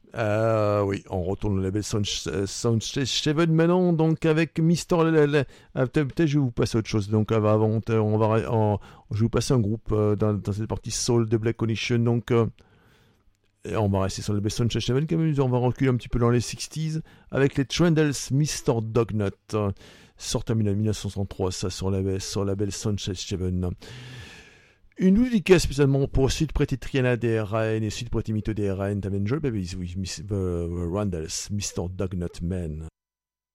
Oui, on retourne au label Soundcheven maintenant, donc avec Mister. Peut-être je vais vous passer autre chose. Donc avant, je vais vous passer un groupe dans cette partie soul de Black Condition. Donc et on va rester sur le label Soundcheven quand même. On va reculer un petit peu dans les 60s avec les Trendles, Mister Dognut. Sorti en 1963, ça sur le label Soundcheven. Une dédicace spécialement pour Sud Preti Triana DRN et Sud Preti Mito DRN, T'as enjoy baby with Miss Randall's Mr. Dognut Man.